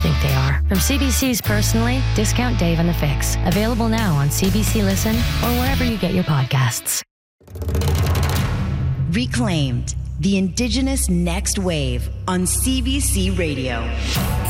think they are. From CBC's Personally, discount Dave and the Fix. Available now on CBC Listen or wherever you get your podcasts. Reclaimed, the Indigenous Next Wave on CBC Radio.